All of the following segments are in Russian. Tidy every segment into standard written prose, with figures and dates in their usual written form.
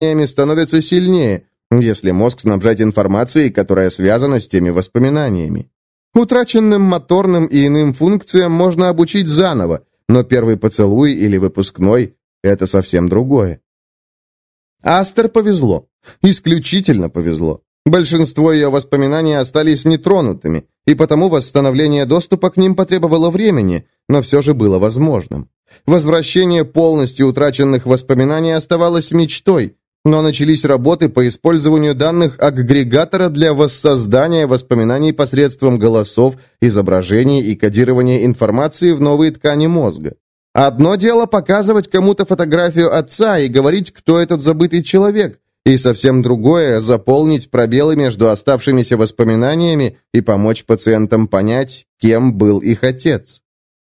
становятся сильнее, если мозг снабжать информацией, которая связана с теми воспоминаниями. Утраченным моторным и иным функциям можно обучить заново, но первый поцелуй или выпускной – это совсем другое. Астер повезло. Исключительно повезло. Большинство ее воспоминаний остались нетронутыми, и потому восстановление доступа к ним потребовало времени, но все же было возможным. Возвращение полностью утраченных воспоминаний оставалось мечтой, но начались работы по использованию данных агрегатора для воссоздания воспоминаний посредством голосов, изображений и кодирования информации в новые ткани мозга. Одно дело показывать кому-то фотографию отца и говорить, кто этот забытый человек, и совсем другое – заполнить пробелы между оставшимися воспоминаниями и помочь пациентам понять, кем был их отец.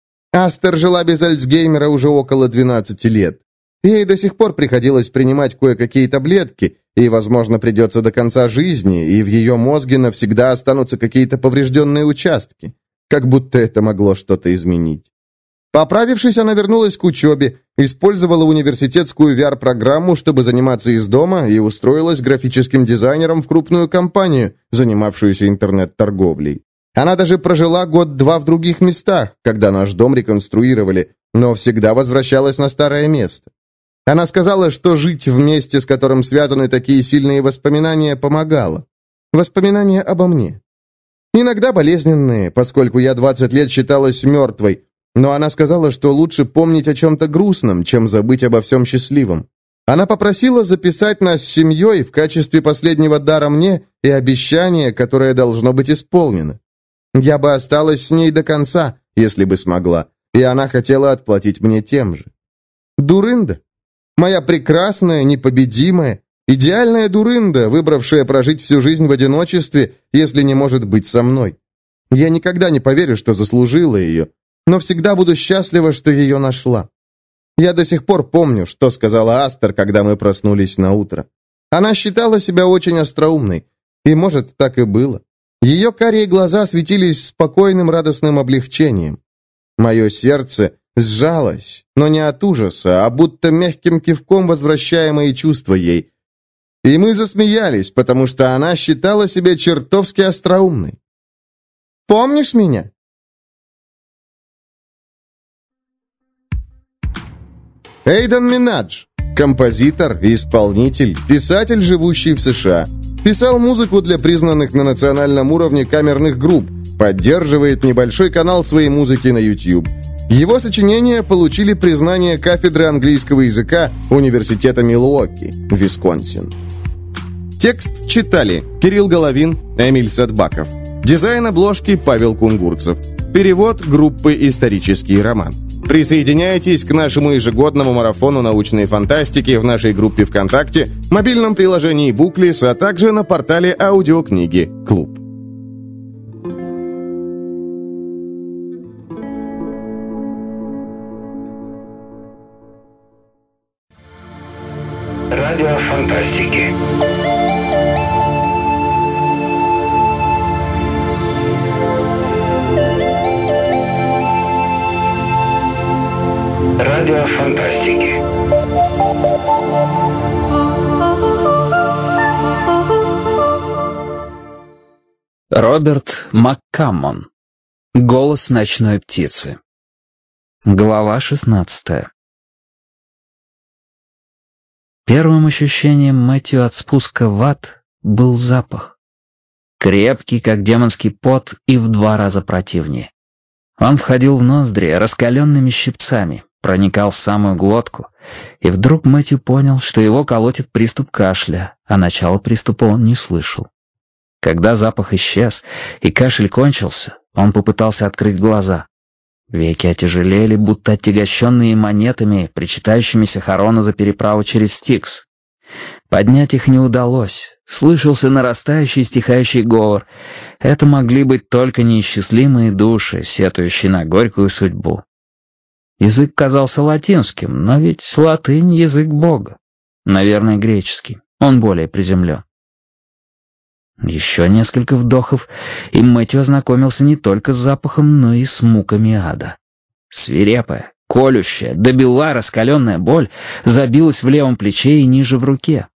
Астер жила без Альцгеймера уже около 12 лет. Ей до сих пор приходилось принимать кое-какие таблетки, и, возможно, придется до конца жизни, и в ее мозге навсегда останутся какие-то поврежденные участки. Как будто это могло что-то изменить. Поправившись, она вернулась к учебе, использовала университетскую VR-программу, чтобы заниматься из дома, и устроилась графическим дизайнером в крупную компанию, занимавшуюся интернет-торговлей. Она даже прожила год-два в других местах, когда наш дом реконструировали, но всегда возвращалась на старое место. Она сказала, что жить в месте, с которым связаны такие сильные воспоминания, помогало. Воспоминания обо мне. Иногда болезненные, поскольку я 20 лет считалась мертвой, но она сказала, что лучше помнить о чем-то грустном, чем забыть обо всем счастливом. Она попросила записать нас с семьей в качестве последнего дара мне и обещания, которое должно быть исполнено. Я бы осталась с ней до конца, если бы смогла, и она хотела отплатить мне тем же. Дурында. Моя прекрасная, непобедимая, идеальная дурында, выбравшая прожить всю жизнь в одиночестве, если не может быть со мной. Я никогда не поверю, что заслужила ее, но всегда буду счастлива, что ее нашла. Я до сих пор помню, что сказала Астер, когда мы проснулись на утро. Она считала себя очень остроумной, и, может, так и было. Ее карие глаза светились спокойным радостным облегчением. Мое сердце сжалось, но не от ужаса, а будто мягким кивком возвращая мои чувства ей. И мы засмеялись, потому что она считала себя чертовски остроумной. «Помнишь меня?» Эйдан Минадж, композитор, исполнитель, писатель, живущий в США. Писал музыку для признанных на национальном уровне камерных групп, поддерживает небольшой канал своей музыки на YouTube. Его сочинения получили признание кафедры английского языка Университета Милуоки, Висконсин. Текст читали Кирилл Головин, Эмиль Садбаков. Дизайн обложки Павел Кунгурцев. Перевод группы «Исторический роман». Присоединяйтесь к нашему ежегодному марафону научной фантастики в нашей группе ВКонтакте, мобильном приложении Booklist, а также на портале аудиокниги «Клуб». Радио фантастики. Радио фантастики. Роберт МакКаммон. Голос ночной птицы. Глава 16. Первым ощущением Мэтью от спуска в ад был запах. Крепкий, как демонский пот, и в 2 раза противнее. Он входил в ноздри раскаленными щипцами, проникал в самую глотку, и вдруг Мэтью понял, что его колотит приступ кашля, а начало приступа он не слышал. Когда запах исчез и кашель кончился, он попытался открыть глаза. Веки отяжелели, будто отягощенные монетами, причитающимися Харону за переправу через Стикс. Поднять их не удалось. Слышался нарастающий стихающий говор. Это могли быть только неисчислимые души, сетующие на горькую судьбу. Язык казался латинским, но ведь латынь — язык Бога. Наверное, греческий. Он более приземлен. Еще несколько вдохов, и Мэтью ознакомился не только с запахом, но и с муками ада. Свирепая, колющая, до бела раскаленная боль забилась в левом плече и ниже в руке.